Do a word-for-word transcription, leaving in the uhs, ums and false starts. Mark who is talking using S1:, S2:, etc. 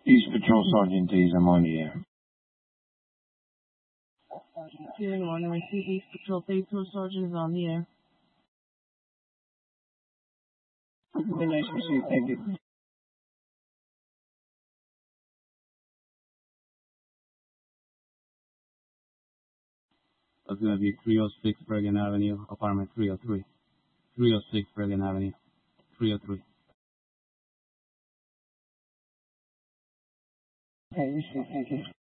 S1: East Patrol Sergeant Days, I'm on the air.
S2: Good morning, receive East Patrol Phase two Sergeant is on the air.
S1: Very nice to see you, thank you.
S3: That's going to be three oh six Bergen Avenue, apartment three oh three. three oh six Bergen Avenue, three oh three.
S1: Okay, you see, thank you.